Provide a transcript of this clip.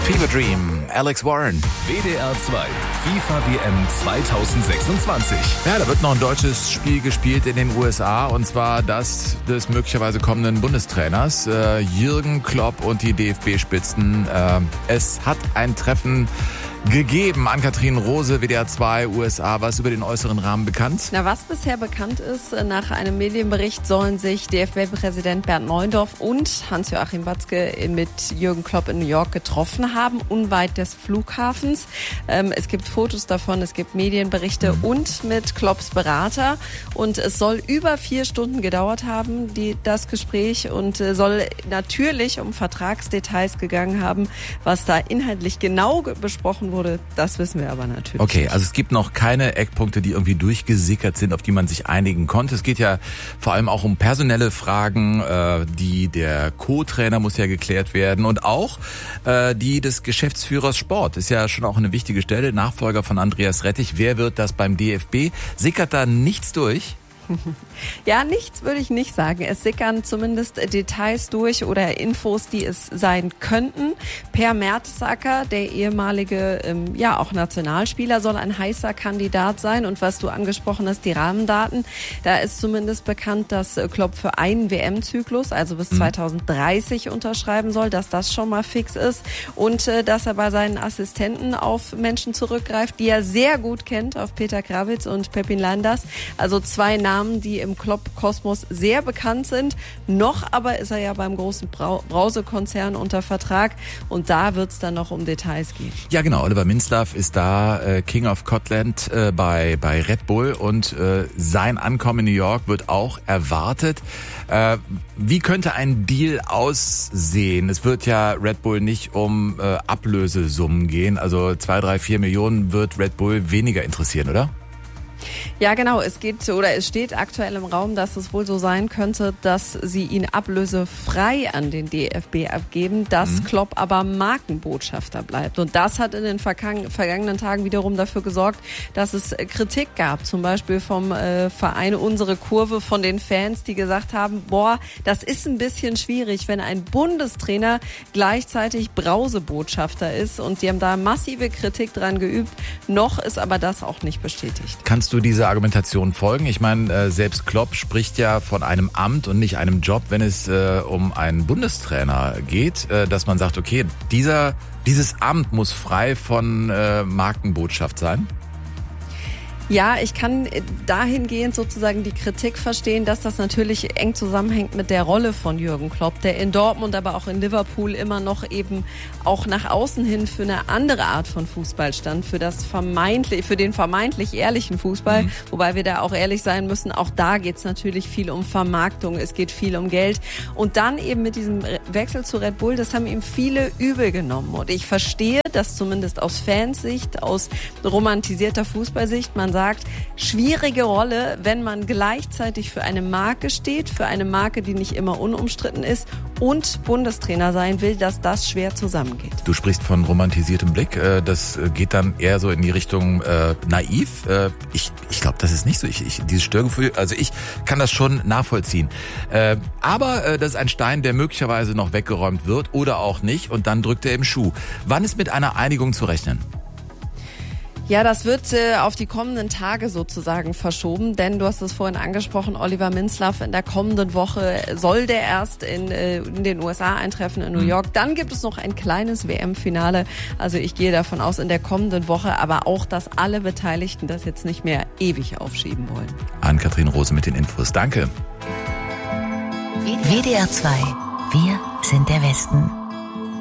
Fever Dream, Alex Warren. WDR 2, FIFA WM 2026. Ja, da wird noch ein deutsches Spiel gespielt in den USA, und zwar das des möglicherweise kommenden Bundestrainers Jürgen Klopp und die DFB-Spitzen. Es hat ein Treffen gegeben. Ann-Kathrin Rose, WDR 2, USA. Was über den äußeren Rahmen bekannt? Na, was bisher bekannt ist, nach einem Medienbericht sollen sich DFB-Präsident Bernd Neuendorf und Hans-Joachim Watzke mit Jürgen Klopp in New York getroffen haben, unweit des Flughafens. Es gibt Fotos davon, es gibt Medienberichte und mit Klopps Berater. Und es soll über 4 Stunden gedauert haben, das Gespräch, und soll natürlich um Vertragsdetails gegangen haben. Was da inhaltlich genau besprochen wurde, das wissen wir aber natürlich. Okay, also es gibt noch keine Eckpunkte, die irgendwie durchgesickert sind, auf die man sich einigen konnte. Es geht ja vor allem auch um personelle Fragen, der Co-Trainer muss ja geklärt werden, und auch die des Geschäftsführers Sport ist ja schon auch eine wichtige Stelle, Nachfolger von Andreas Rettich. Wer wird das beim DFB? Sickert da nichts durch? Ja, nichts würde ich nicht sagen. Es sickern zumindest Details durch oder Infos, die es sein könnten. Per Mertesacker, der ehemalige, auch Nationalspieler, soll ein heißer Kandidat sein. Und was du angesprochen hast, die Rahmendaten, da ist zumindest bekannt, dass Klopp für einen WM-Zyklus, also bis 2030 unterschreiben soll, dass das schon mal fix ist, und dass er bei seinen Assistenten auf Menschen zurückgreift, die er sehr gut kennt, auf Peter Krawietz und Pepin Lijnders. Also 2 Namen, die im Klopp-Kosmos sehr bekannt sind. Noch aber ist er ja beim großen Brausekonzern unter Vertrag, und da wird es dann noch um Details gehen. Ja, genau. Oliver Minzlaff ist da, King of Scotland bei Red Bull, und sein Ankommen in New York wird auch erwartet. Wie könnte ein Deal aussehen? Es wird ja Red Bull nicht um Ablösesummen gehen. Also 2, 3, 4 Millionen wird Red Bull weniger interessieren, oder? Ja, genau. Es steht aktuell im Raum, dass es wohl so sein könnte, dass sie ihn ablösefrei an den DFB abgeben, dass Klopp aber Markenbotschafter bleibt. Und das hat in den vergangenen Tagen wiederum dafür gesorgt, dass es Kritik gab, zum Beispiel vom Verein Unsere Kurve, von den Fans, die gesagt haben, das ist ein bisschen schwierig, wenn ein Bundestrainer gleichzeitig Brausebotschafter ist. Und die haben da massive Kritik dran geübt. Noch ist aber das auch nicht bestätigt. Kannst du dieser Argumentation folgen? Ich meine, selbst Klopp spricht ja von einem Amt und nicht einem Job, wenn es um einen Bundestrainer geht, dass man sagt, okay, dieses Amt muss frei von Markenbotschaft sein. Ja, ich kann dahingehend sozusagen die Kritik verstehen, dass das natürlich eng zusammenhängt mit der Rolle von Jürgen Klopp, der in Dortmund, aber auch in Liverpool immer noch eben auch nach außen hin für eine andere Art von Fußball stand, für den vermeintlich ehrlichen Fußball, wobei wir da auch ehrlich sein müssen, auch da geht's natürlich viel um Vermarktung, es geht viel um Geld, und dann eben mit diesem Wechsel zu Red Bull, das haben ihm viele übel genommen, und ich verstehe, dass zumindest aus Fansicht, aus romantisierter Fußballsicht, man sagt, schwierige Rolle, wenn man gleichzeitig für eine Marke steht, für eine Marke, die nicht immer unumstritten ist, und Bundestrainer sein will, dass das schwer zusammengeht. Du sprichst von romantisiertem Blick, das geht dann eher so in die Richtung naiv. Ich glaube, das ist nicht so. Dieses Störgefühl, also ich kann das schon nachvollziehen. Aber das ist ein Stein, der möglicherweise noch weggeräumt wird oder auch nicht, und dann drückt er im Schuh. Wann ist mit einer Einigung zu rechnen? Ja, das wird auf die kommenden Tage sozusagen verschoben, denn du hast es vorhin angesprochen, Oliver Minzlaff, in der kommenden Woche soll der erst in den USA eintreffen, in New York. Dann gibt es noch ein kleines WM-Finale. Also ich gehe davon aus, in der kommenden Woche, aber auch, dass alle Beteiligten das jetzt nicht mehr ewig aufschieben wollen. Ann-Kathrin Rose mit den Infos. Danke. WDR 2. Wir sind der Westen.